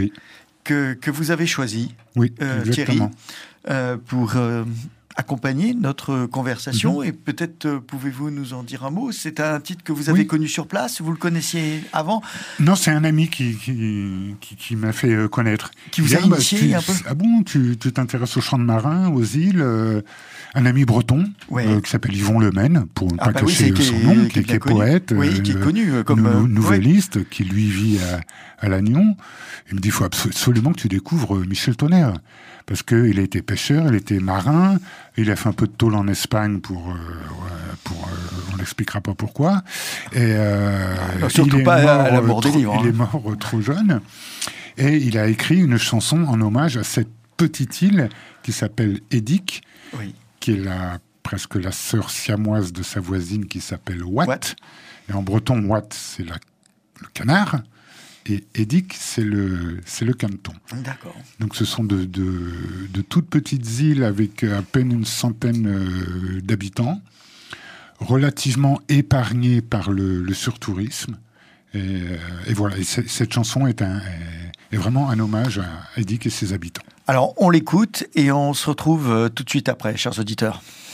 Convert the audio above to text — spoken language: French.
Oui. que vous avez choisi, Oui, Thierry, exactement. pour accompagner notre conversation. Et peut-être pouvez-vous nous en dire un mot. C'est un titre que vous avez connu sur place. Vous le connaissiez avant? Non, c'est un ami qui m'a fait connaître. Qui vous a initié un peu? Ah bon, tu t'intéresses aux chants de marins, aux îles. Un ami breton qui s'appelle Yvon Lemaine, pour ne pas cacher son nom, qui est poète, qui est connu comme nouvelliste, qui lui vit à Lannion. Il me dit, il faut absolument que tu découvres Michel Tonnerre. Parce qu'il a été pêcheur, il était marin, il a fait un peu de tôle en Espagne on n'expliquera pas pourquoi. Et, surtout pas à la mort des livres. Il est mort trop jeune. Et il a écrit une chanson en hommage à cette petite île qui s'appelle Édic, qui est presque la sœur siamoise de sa voisine qui s'appelle Watt. Et en breton, Watt, c'est le canard. Et Édic, c'est le caneton. D'accord. Donc ce sont de toutes petites îles avec à peine une centaine d'habitants, relativement épargnées par le surtourisme. Et voilà, et cette chanson est vraiment un hommage à Édic et ses habitants. Alors on l'écoute et on se retrouve tout de suite après, chers auditeurs.